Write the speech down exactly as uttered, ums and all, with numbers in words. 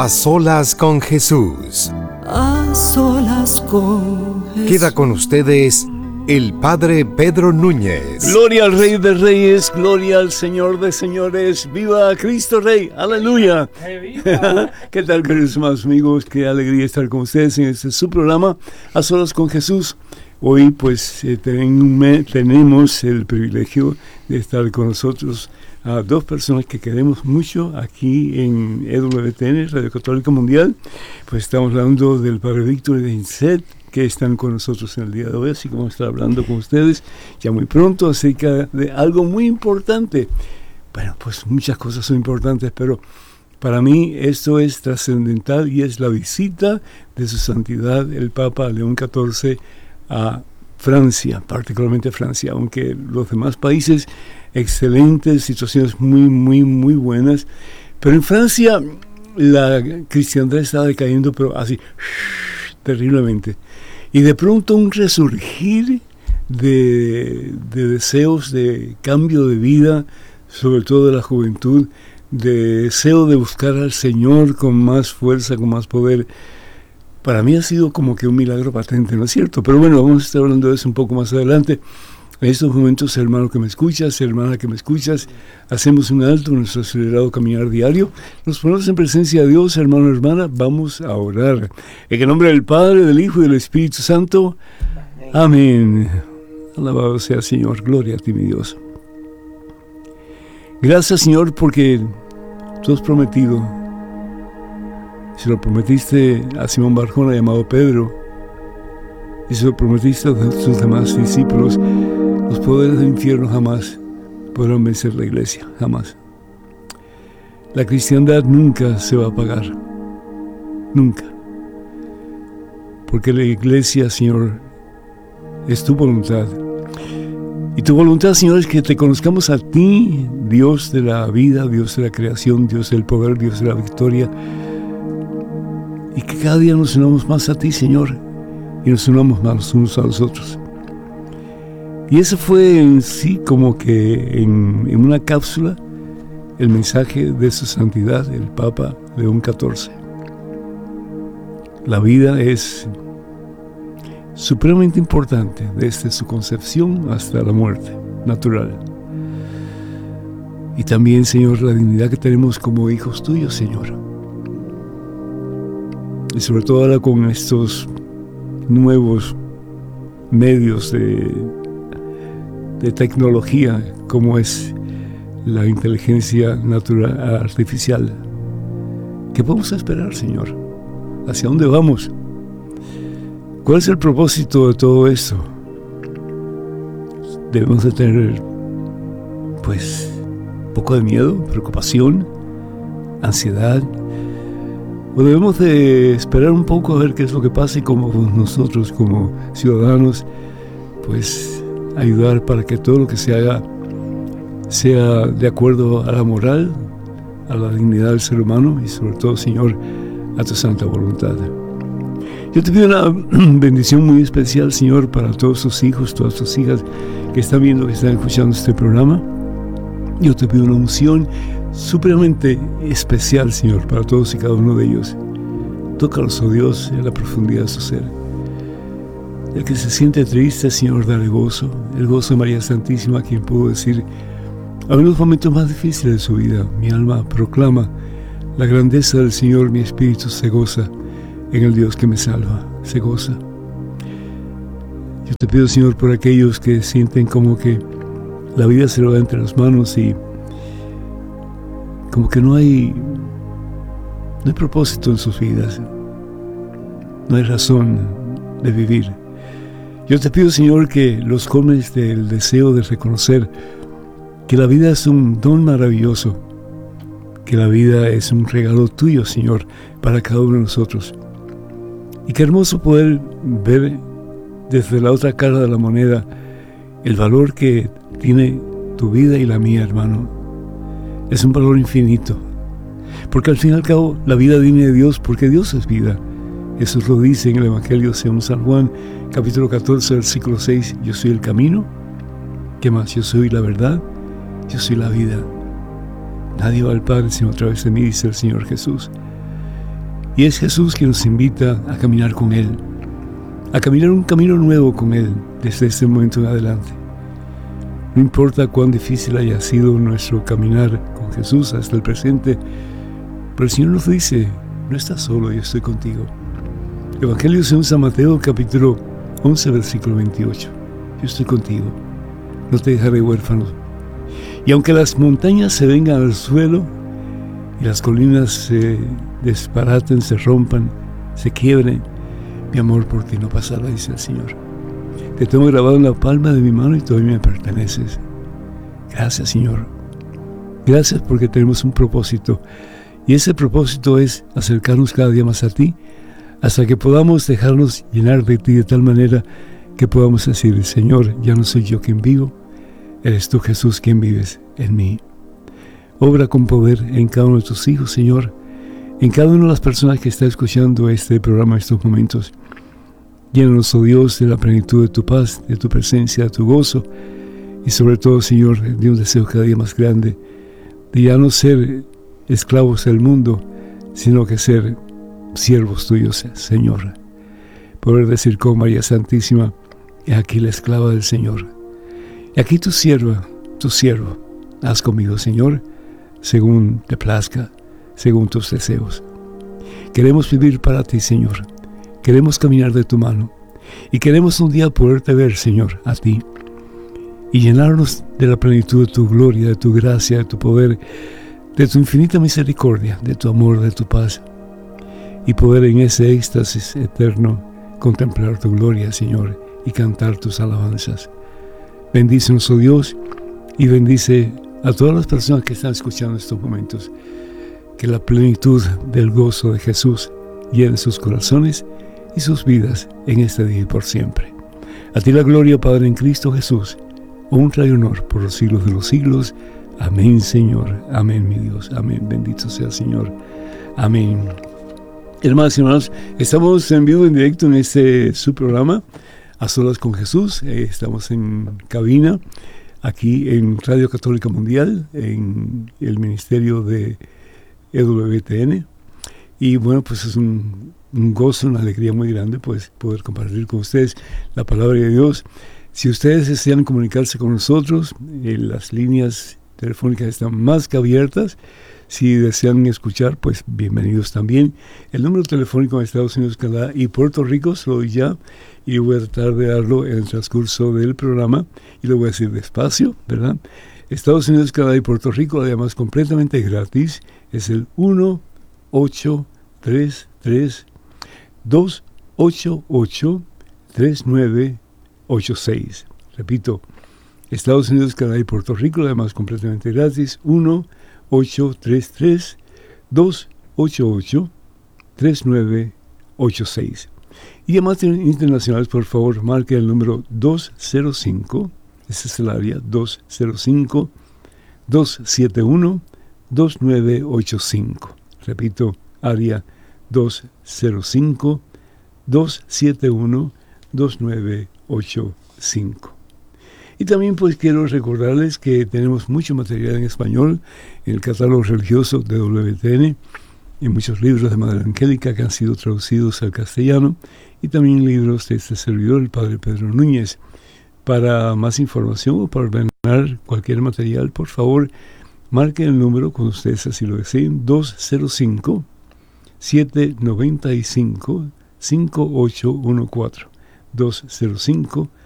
A solas con Jesús. A solas con Jesús. Queda con ustedes el Padre Pedro Núñez. Gloria al Rey de Reyes, gloria al Señor de Señores. ¡Viva Cristo Rey! ¡Aleluya! ¿Qué tal, queridos más amigos? Qué alegría estar con ustedes en este su programa, A solas con Jesús. Hoy pues eh, ten, tenemos el privilegio de estar con nosotros a dos personas que queremos mucho aquí en E W T N, Radio Católica Mundial. Pues estamos hablando del Padre Víctor y de Inset, que están con nosotros en el día de hoy, así que vamos a estar hablando con ustedes ya muy pronto acerca de algo muy importante. Bueno, pues muchas cosas son importantes, pero para mí esto es trascendental y es la visita de su santidad el Papa León catorce a Francia, particularmente Francia, aunque los demás países, excelentes, situaciones muy, muy, muy buenas, pero en Francia la cristiandad está decayendo, pero así, terriblemente. Y de pronto un resurgir de, de deseos de cambio de vida, sobre todo de la juventud, de deseo de buscar al Señor con más fuerza, con más poder. Para mí ha sido como que un milagro patente, ¿no es cierto? Pero bueno, vamos a estar hablando de eso un poco más adelante. En estos momentos, hermano que me escuchas, hermana que me escuchas, hacemos un alto en nuestro acelerado caminar diario. Nos ponemos en presencia de Dios, hermano, hermana, vamos a orar. En el nombre del Padre, del Hijo y del Espíritu Santo. Amén. Alabado sea el Señor, gloria a ti, mi Dios. Gracias, Señor, porque tú has prometido, se lo prometiste a Simón Barjona llamado Pedro, y se lo prometiste a sus demás discípulos. Los poderes del infierno jamás podrán vencer la iglesia, jamás. La cristiandad nunca se va a apagar, nunca. Porque la iglesia, Señor, es tu voluntad. Y tu voluntad, Señor, es que te conozcamos a ti, Dios de la vida, Dios de la creación, Dios del poder, Dios de la victoria. Y que cada día nos unamos más a ti, Señor, y nos unamos más los unos a los otros. Y eso fue en sí como que en, en una cápsula el mensaje de su santidad, el Papa León catorce. La vida es supremamente importante desde su concepción hasta la muerte natural. Y también, Señor, la dignidad que tenemos como hijos tuyos, Señor. Y sobre todo ahora con estos nuevos medios de de tecnología como es la inteligencia natural artificial. ¿Qué podemos esperar, Señor? ¿Hacia dónde vamos? ¿Cuál es el propósito de todo esto? Debemos de tener pues un poco de miedo, preocupación, ansiedad, o debemos de esperar un poco a ver qué es lo que pasa y como nosotros como ciudadanos pues ayudar para que todo lo que se haga sea de acuerdo a la moral, a la dignidad del ser humano y sobre todo, Señor, a tu santa voluntad. Yo te pido una bendición muy especial, Señor, para todos tus hijos, todas tus hijas que están viendo, que están escuchando este programa. Yo te pido una unción supremamente especial, Señor, para todos y cada uno de ellos. Tócalos, oh Dios, en la profundidad de su ser. El que se siente triste, Señor, dale gozo, el gozo de María Santísima, a quien puedo decir, a los momentos más difíciles de su vida, mi alma proclama la grandeza del Señor, mi espíritu se goza en el Dios que me salva, se goza. Yo te pido, Señor, por aquellos que sienten como que la vida se lo da entre las manos y como que no hay, no hay propósito en sus vidas, no hay razón de vivir. Yo te pido, Señor, que los colmes del deseo de reconocer que la vida es un don maravilloso, que la vida es un regalo tuyo, Señor, para cada uno de nosotros. Y qué hermoso poder ver desde la otra cara de la moneda el valor que tiene tu vida y la mía, hermano. Es un valor infinito, porque al fin y al cabo la vida viene de Dios, porque Dios es vida. Jesús lo dice en el Evangelio según San Juan, capítulo catorce, versículo seis, yo soy el camino. ¿Qué más? Yo soy la verdad, yo soy la vida. Nadie va al Padre sino a través de mí, dice el Señor Jesús. Y es Jesús quien nos invita a caminar con Él, a caminar un camino nuevo con Él desde este momento en adelante. No importa cuán difícil haya sido nuestro caminar con Jesús hasta el presente, pero el Señor nos dice, no estás solo, yo estoy contigo. Evangelio según San Mateo, capítulo once, versículo veintiocho. Yo estoy contigo, no te dejaré huérfano. Y aunque las montañas se vengan al suelo y las colinas se desparaten, se rompan, se quiebren, mi amor por ti no pasará, dice el Señor. Te tengo grabado en la palma de mi mano y todavía me perteneces. Gracias, Señor. Gracias porque tenemos un propósito. Y ese propósito es acercarnos cada día más a ti, hasta que podamos dejarnos llenar de ti de tal manera que podamos decir, Señor, ya no soy yo quien vivo, eres tú, Jesús, quien vives en mí. Obra con poder en cada uno de tus hijos, Señor, en cada una de las personas que está escuchando este programa en estos momentos. Llénanos, oh Dios, de la plenitud de tu paz, de tu presencia, de tu gozo, y sobre todo, Señor, de un deseo cada día más grande, de ya no ser esclavos del mundo, sino que ser siervos tuyos, Señor. Poder decir con María Santísima, he aquí la esclava del Señor. Y aquí tu sierva, tu siervo, haz conmigo, Señor, según te plazca, según tus deseos. Queremos vivir para ti, Señor. Queremos caminar de tu mano. Y queremos un día poderte ver, Señor, a ti. Y llenarnos de la plenitud de tu gloria, de tu gracia, de tu poder, de tu infinita misericordia, de tu amor, de tu paz. Y poder en ese éxtasis eterno contemplar tu gloria, Señor, y cantar tus alabanzas. Bendícenos, oh Dios, y bendice a todas las personas que están escuchando estos momentos. Que la plenitud del gozo de Jesús llene sus corazones y sus vidas en este día y por siempre. A ti la gloria, Padre, en Cristo Jesús, honra y honor por los siglos de los siglos. Amén, Señor. Amén, mi Dios. Amén. Bendito sea el Señor. Amén. Hermanos y hermanos, estamos en vivo, en directo en este su programa, A Solas con Jesús. Eh, estamos en cabina, aquí en Radio Católica Mundial, en el ministerio de E W T N. Y bueno, pues es un, un gozo, una alegría muy grande pues poder compartir con ustedes la palabra de Dios. Si ustedes desean comunicarse con nosotros, eh, las líneas telefónicas están más que abiertas. Si desean escuchar, pues bienvenidos también. El número telefónico de Estados Unidos, Canadá y Puerto Rico se lo doy ya, y voy a tratar de darlo en el transcurso del programa, y lo voy a decir despacio, ¿verdad? Estados Unidos, Canadá y Puerto Rico, además completamente gratis, es el uno ocho tres tres, dos ocho ocho, tres nueve ocho seis. Repito, Estados Unidos, Canadá y Puerto Rico, además completamente gratis, uno ocho tres tres, dos ocho ocho, tres nueve ocho seis. Y llamadas internacionales, por favor, marque el número dos cero cinco, ese es el área, dos cero cinco, dos siete uno, dos nueve ocho cinco. Repito, área dos cero cinco, dos siete uno, dos nueve ocho cinco. Y también pues quiero recordarles que tenemos mucho material en español en el catálogo religioso de W T N, y muchos libros de Madre Angélica que han sido traducidos al castellano, y también libros de este servidor, el Padre Pedro Núñez. Para más información o para ordenar cualquier material, por favor, marque el número cuando ustedes así lo deseen, dos cero cinco, siete nueve cinco, cinco ocho uno cuatro, dos cero cinco,